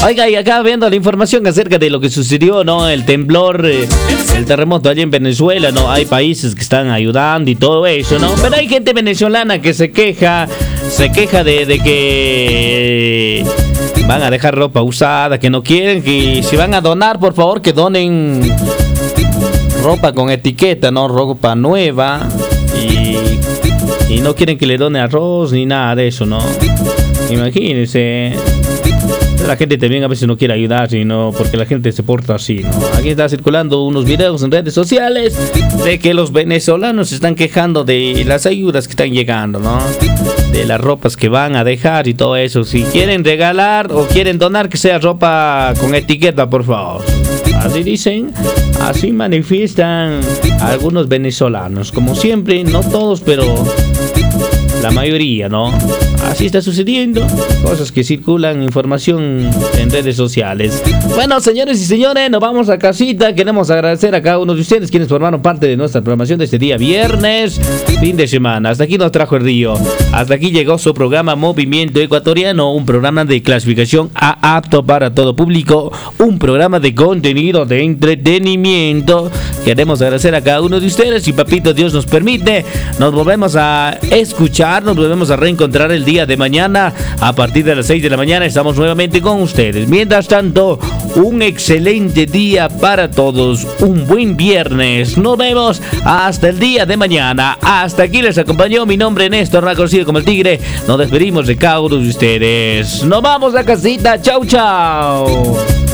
Oiga, y acá viendo la información acerca de lo que sucedió, ¿no? El temblor, el terremoto allá en Venezuela, ¿no? Hay países que están ayudando y todo eso, ¿no? Pero hay gente venezolana que se queja de que van a dejar ropa usada, que no quieren, que si van a donar, por favor, que donen ropa con etiqueta, ¿no? Ropa nueva. Y no quieren que le done arroz ni nada de eso, ¿no? Imagínense. La gente también a veces no quiere ayudar, sino porque la gente se porta así, ¿no? Aquí está circulando unos videos en redes sociales de que los venezolanos se están quejando de las ayudas que están llegando, ¿no? De las ropas que van a dejar y todo eso. Si quieren regalar o quieren donar, que sea ropa con etiqueta, por favor. Así dicen, así manifiestan algunos venezolanos. Como siempre, no todos, pero la mayoría, ¿no? Así está sucediendo. Cosas que circulan, información en redes sociales. Bueno, señores y señores, nos vamos a casita. Queremos agradecer a cada uno de ustedes quienes formaron parte de nuestra programación de este día viernes, fin de semana. Hasta aquí nos trajo el río. Hasta aquí llegó su programa Movimiento Ecuatoriano, un programa de clasificación A apto para todo público, un programa de contenido de entretenimiento. Queremos agradecer a cada uno de ustedes y papito Dios nos permite, nos volvemos a escuchar, nos volvemos a reencontrar el día de mañana a partir de las 6 de la mañana. Estamos nuevamente con ustedes. Mientras tanto, un excelente día para todos, un buen viernes. Nos vemos hasta el día de mañana. Hasta aquí les acompañó mi nombre Néstor, más conocido como el Tigre. Nos despedimos de cada uno de ustedes. Nos vamos a casita. Chau, chau.